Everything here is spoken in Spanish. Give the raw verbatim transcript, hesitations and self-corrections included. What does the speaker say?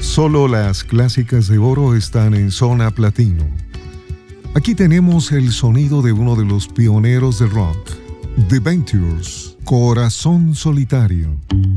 Solo las clásicas de oro están en zona platino. Aquí tenemos el sonido de uno de los pioneros del rock, The Ventures, Corazón Solitario.